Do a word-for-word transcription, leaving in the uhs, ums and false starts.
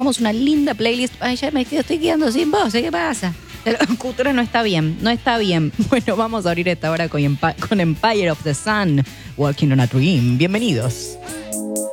armamos una linda playlist. Ay, ya me estoy quedando sin voz, ¿eh? ¿Qué pasa? Cultura no está bien, no está bien. Bueno, vamos a abrir esta hora con, Emp- con Empire of the Sun, Walking on a Dream. Bienvenidos.